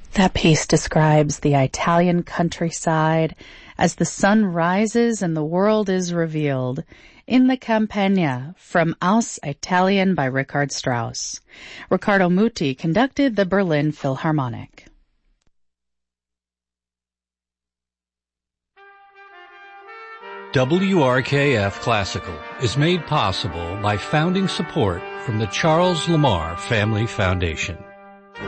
That piece describes the Italian countryside as the sun rises and the world is revealed. In the Campagna, from Aus Italien by Richard Strauss. Riccardo Muti conducted the Berlin Philharmonic. WRKF Classical is made possible by founding support from the Charles Lamar Family Foundation.